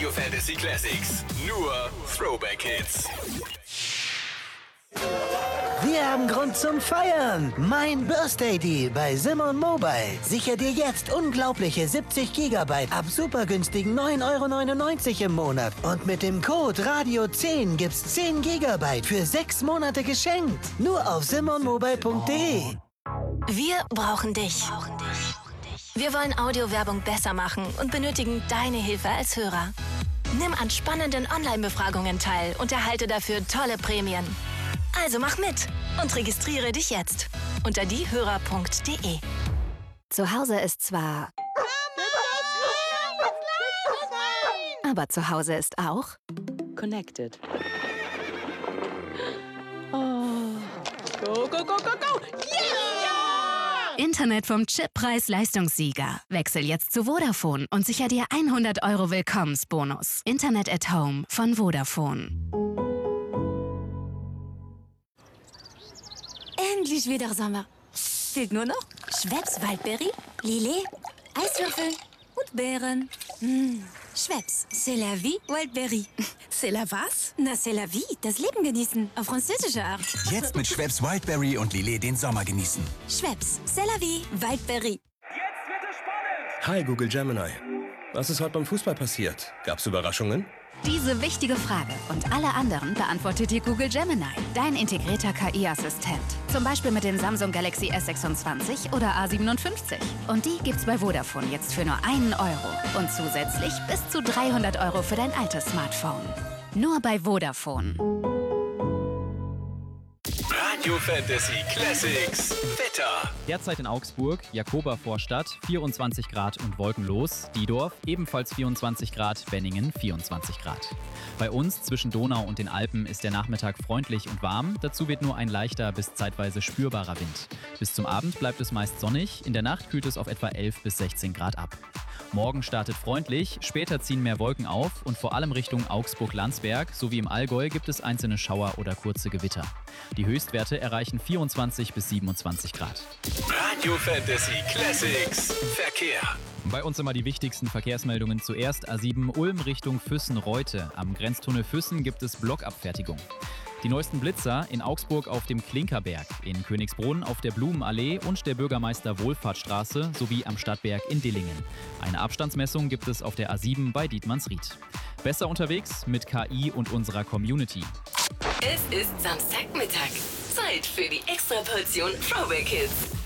Fantasy Classics. Nur Throwback Hits. Wir haben Grund zum Feiern. Mein Birthday Deal bei Simon Mobile. Sicher dir jetzt unglaubliche 70 GB ab super günstigen 9,99 € im Monat. Und mit dem Code Radio10 gibt's 10 GB für 6 Monate geschenkt. Nur auf simonmobile.de. Wir brauchen dich. Wir wollen Audiowerbung besser machen und benötigen deine Hilfe als Hörer. Nimm an spannenden Online-Befragungen teil und erhalte dafür tolle Prämien. Also mach mit und registriere dich jetzt unter diehörer.de. Zu Hause ist zwar... Aber zu Hause ist auch... Connected. Oh. Go, go, go, go, go! Yeah! Internet vom Chippreis-Leistungssieger. Wechsel jetzt zu Vodafone und sicher dir 100 € Willkommensbonus. Internet at Home von Vodafone. Endlich wieder Sommer. Fehlt nur noch Schweppes Waldbeere, Lillet, Eiswürfel und Beeren. Schweppes, c'est la vie, Waldbeere. C'est la was? Na, c'est la vie, das Leben genießen, auf französische Art. Jetzt mit Schweppes Wildberry und Lillet den Sommer genießen. Schweppes, c'est la vie, Waldbeere. Jetzt wird es spannend! Hi Google Gemini. Was ist heute beim Fußball passiert? Gab's Überraschungen? Diese wichtige Frage und alle anderen beantwortet dir Google Gemini, dein integrierter KI-Assistent. Zum Beispiel mit dem Samsung Galaxy S26 oder A57. Und die gibt's bei Vodafone jetzt für nur 1 € und zusätzlich bis zu 300 € für dein altes Smartphone. Nur bei Vodafone. Radio Fantasy Classics. Wetter. Derzeit in Augsburg, Jakoba-Vorstadt, 24 Grad und wolkenlos. Diedorf, ebenfalls 24 Grad, Benningen 24 Grad. Bei uns zwischen Donau und den Alpen ist der Nachmittag freundlich und warm. Dazu weht nur ein leichter bis zeitweise spürbarer Wind. Bis zum Abend bleibt es meist sonnig. In der Nacht kühlt es auf etwa 11 bis 16 Grad ab. Morgen startet freundlich, später ziehen mehr Wolken auf und vor allem Richtung Augsburg-Landsberg sowie im Allgäu gibt es einzelne Schauer oder kurze Gewitter. Die Höchstwerte erreichen 24 bis 27 Grad. Radio Fantasy Classics. Verkehr. Bei uns immer die wichtigsten Verkehrsmeldungen. Zuerst A7 Ulm Richtung Füssen-Reute. Am Grenztunnel Füssen gibt es Blockabfertigung. Die neuesten Blitzer in Augsburg auf dem Klinkerberg, in Königsbrunn auf der Blumenallee und der Bürgermeister-Wohlfahrtsstraße sowie am Stadtberg in Dillingen. Eine Abstandsmessung gibt es auf der A7 bei Dietmannsried. Besser unterwegs mit KI und unserer Community. Es ist Samstagmittag. Zeit für die Extraportion Throwback Hits.